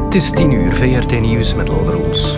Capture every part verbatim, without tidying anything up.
Het is tien uur, V R T Nieuws met Lode Roels.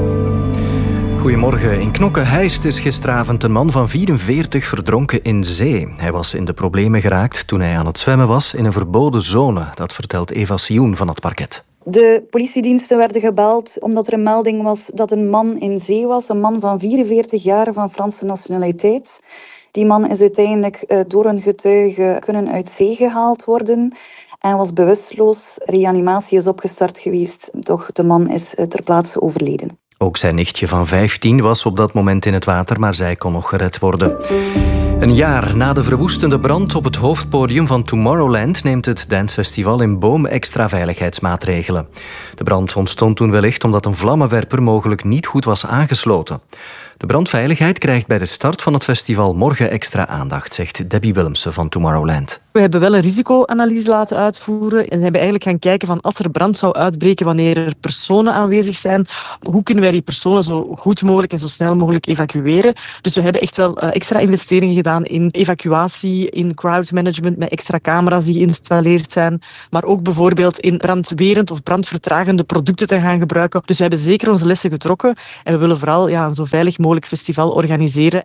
Goedemorgen. In Knokke-Heist is gisteravond een man van vierenveertig verdronken in zee. Hij was in de problemen geraakt toen hij aan het zwemmen was in een verboden zone. Dat vertelt Eva Sioen van het parket. De politiediensten werden gebeld omdat er een melding was dat een man in zee was. Een man van vierenveertig jaar van Franse nationaliteit. Die man is uiteindelijk door een getuige kunnen uit zee gehaald worden. En was bewusteloos. Reanimatie is opgestart geweest, doch de man is ter plaatse overleden. Ook zijn nichtje van vijftien was op dat moment in het water, maar zij kon nog gered worden. Een jaar na de verwoestende brand op het hoofdpodium van Tomorrowland neemt het dancefestival in Boom extra veiligheidsmaatregelen. De brand ontstond toen wellicht omdat een vlammenwerper mogelijk niet goed was aangesloten. De brandveiligheid krijgt bij de start van het festival morgen extra aandacht, zegt Debbie Willemsen van Tomorrowland. We hebben wel een risicoanalyse laten uitvoeren en hebben eigenlijk gaan kijken van als er brand zou uitbreken wanneer er personen aanwezig zijn, hoe kunnen wij die personen zo goed mogelijk en zo snel mogelijk evacueren. Dus we hebben echt wel extra investeringen gedaan in evacuatie, in crowdmanagement met extra camera's die geïnstalleerd zijn, maar ook bijvoorbeeld in brandwerend of brandvertragende producten te gaan gebruiken. Dus we hebben zeker onze lessen getrokken en we willen vooral ja, een zo veilig mogelijk festival organiseren.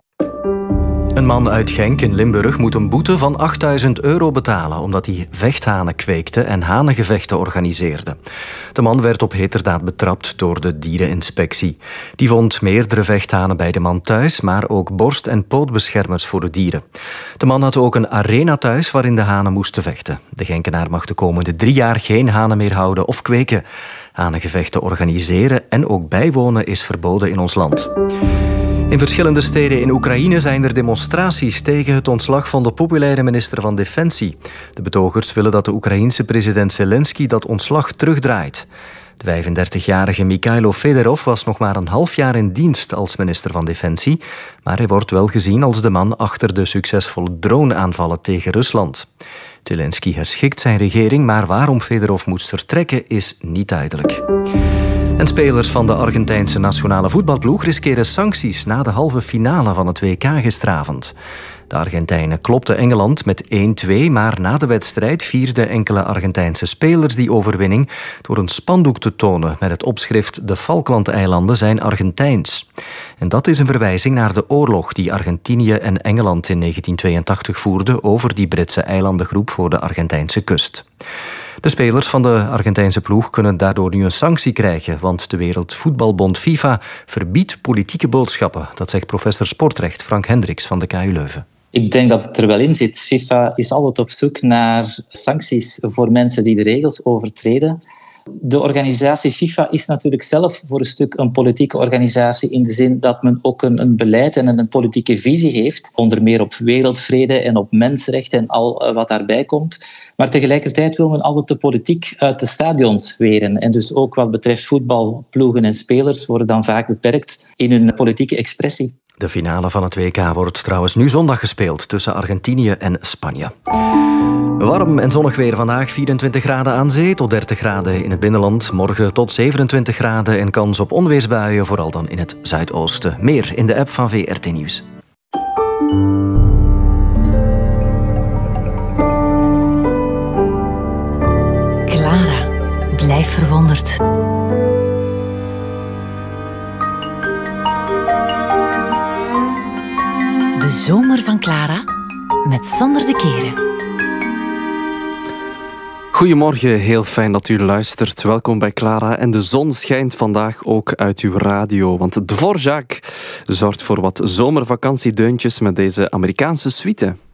Een man uit Genk in Limburg moet een boete van achtduizend euro betalen omdat hij vechthanen kweekte en hanengevechten organiseerde. De man werd op heterdaad betrapt door de diereninspectie. Die vond meerdere vechthanen bij de man thuis, maar ook borst- en pootbeschermers voor de dieren. De man had ook een arena thuis waarin de hanen moesten vechten. De Genkenaar mag de komende drie jaar geen hanen meer houden of kweken. Hanengevechten organiseren en ook bijwonen is verboden in ons land. In verschillende steden in Oekraïne zijn er demonstraties tegen het ontslag van de populaire minister van Defensie. De betogers willen dat de Oekraïense president Zelensky dat ontslag terugdraait. De vijfendertigjarige Mikhailo Fedorov was nog maar een half jaar in dienst als minister van Defensie, maar hij wordt wel gezien als de man achter de succesvolle droneaanvallen tegen Rusland. Zelensky herschikt zijn regering, maar waarom Fedorov moest vertrekken is niet duidelijk. En spelers van de Argentijnse nationale voetbalploeg riskeren sancties na de halve finale van het W K gisteravond. De Argentijnen klopten Engeland met één twee, maar na de wedstrijd vierden enkele Argentijnse spelers die overwinning door een spandoek te tonen met het opschrift "De Falklandeilanden zijn Argentijns". En dat is een verwijzing naar de oorlog die Argentinië en Engeland in negentien tweeëntachtig voerden over die Britse eilandengroep voor de Argentijnse kust. De spelers van de Argentijnse ploeg kunnen daardoor nu een sanctie krijgen, want de Wereldvoetbalbond FIFA verbiedt politieke boodschappen. Dat zegt professor sportrecht Frank Hendricks van de K U Leuven. Ik denk dat het er wel in zit. FIFA is altijd op zoek naar sancties voor mensen die de regels overtreden. De organisatie FIFA is natuurlijk zelf voor een stuk een politieke organisatie in de zin dat men ook een, een beleid en een politieke visie heeft, onder meer op wereldvrede en op mensenrechten en al wat daarbij komt. Maar tegelijkertijd wil men altijd de politiek uit de stadions weren. En dus ook wat betreft voetbalploegen en spelers worden dan vaak beperkt in hun politieke expressie. De finale van het W K wordt trouwens nu zondag gespeeld tussen Argentinië en Spanje. Warm en zonnig weer vandaag, vierentwintig graden aan zee tot dertig graden in het binnenland. Morgen tot zevenentwintig graden en kans op onweersbuien, vooral dan in het zuidoosten. Meer in de app van V R T Nieuws. Clara, blijf verwonderd. De zomer van Clara met Sander de Keren. Goedemorgen, heel fijn dat u luistert. Welkom bij Clara. En de zon schijnt vandaag ook uit uw radio, want Dvorak zorgt voor wat zomervakantiedeuntjes met deze Amerikaanse suite.